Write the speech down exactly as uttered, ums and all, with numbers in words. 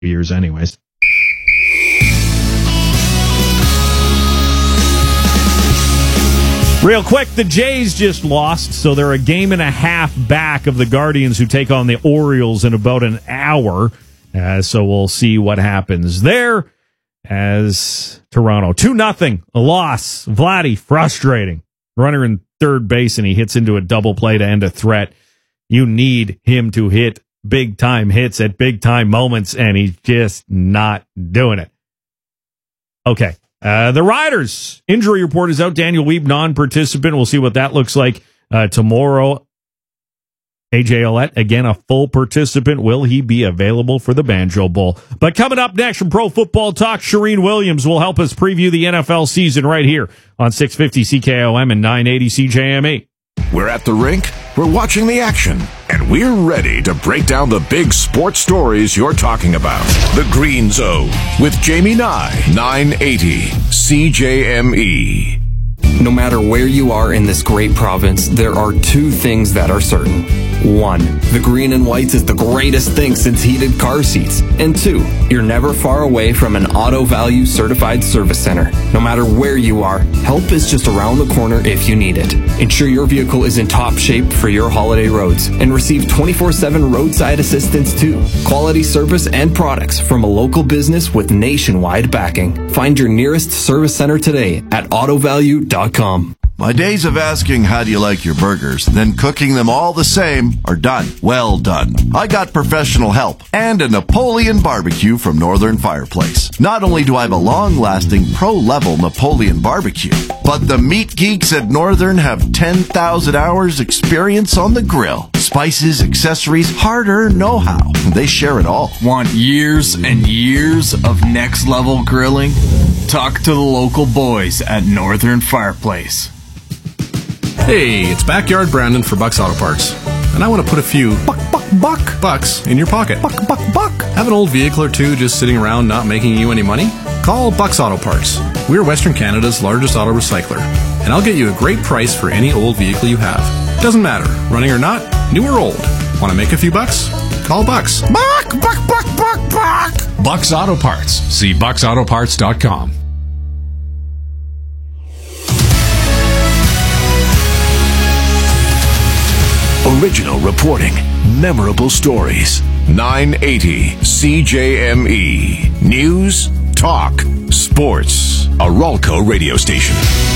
years anyways. Real quick, the Jays just lost, so they're a game and a half back of the Guardians, who take on the Orioles in about an hour. Uh, so we'll see what happens there as Toronto. two nothing, a loss. Vladdy, frustrating. Runner in third base, and he hits into a double play to end a threat. You need him to hit big-time hits at big-time moments, and he's just not doing it. Okay. Uh, the Riders injury report is out. Daniel Weeb, non-participant. We'll see what that looks like uh, tomorrow. A J Ouellette, again, a full participant. Will he be available for the Banjo Bowl? But coming up next from Pro Football Talk, Shireen Williams will help us preview the N F L season right here on six fifty C K O M and nine eighty C J M E. We're at the rink, we're watching the action, and we're ready to break down the big sports stories you're talking about. The Green Zone with Jamie Nye, nine eighty C J M E. No matter where you are in this great province, there are two things that are certain. One, the green and whites is the greatest thing since heated car seats. And two, you're never far away from an Auto Value certified service center. No matter where you are, help is just around the corner if you need it. Ensure your vehicle is in top shape for your holiday roads and receive twenty-four seven roadside assistance too. Quality service and products from a local business with nationwide backing. Find your nearest service center today at auto value dot com. My days of asking how do you like your burgers, then cooking them all the same are done. Well done. I got professional help and a Napoleon barbecue from Northern Fireplace. Not only do I have a long-lasting pro-level Napoleon barbecue, but the meat geeks at Northern have ten thousand hours experience on the grill. Spices, accessories, hard-earned know-how. They share it all. Want years and years of next-level grilling? Talk to the local boys at Northern Fireplace. Hey, it's Backyard Brandon for Bucks Auto Parts, and I want to put a few buck, buck, buck bucks in your pocket. Buck, buck, buck. Have an old vehicle or two just sitting around not making you any money? Call Bucks Auto Parts. We're Western Canada's largest auto recycler, and I'll get you a great price for any old vehicle you have. Doesn't matter, running or not, new or old. Want to make a few bucks? Call Bucks. Buck, buck, buck, buck, buck. Bucks Auto Parts. See bucks auto parts dot com. Original reporting, memorable stories. nine eighty C J M E. News, talk, sports. A Ralco radio station.